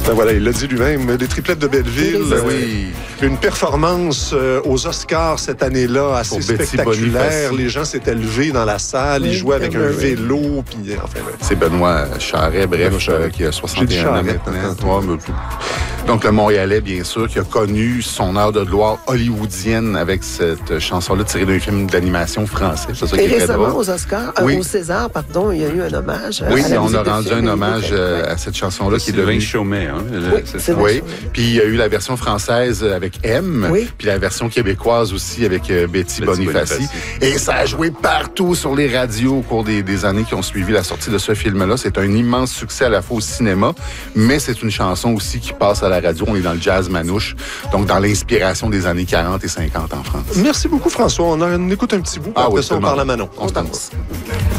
Ben voilà, il l'a dit lui-même, les triplettes de Belleville. Oui. Une performance aux Oscars cette année-là assez spectaculaire. Les gens s'étaient levés dans la salle, ils jouaient avec un vélo. Puis, enfin, c'est Benoît Charret, qui a 61 ans maintenant. Donc, le Montréalais, bien sûr, qui a connu son heure de gloire hollywoodienne avec cette chanson-là tirée d'un film d'animation français. C'est ça qui est récemment, drôle. Aux Oscars, au César, pardon, il y a eu un hommage. Oui, on a rendu un hommage à cette chanson-là qui est devenue... Chaumet, hein? Oui, puis il y a eu la version française avec M, puis la version québécoise aussi avec Betty Bonifaci. Et ça a joué partout sur les radios au cours des années qui ont suivi la sortie de ce film-là. C'est un immense succès à la fois au cinéma, mais c'est une chanson aussi qui passe à la radio. On est dans le jazz manouche, donc dans l'inspiration des années 40 et 50 en France. Merci beaucoup, François. On écoute un petit bout, après ça, on parle à Manon. On se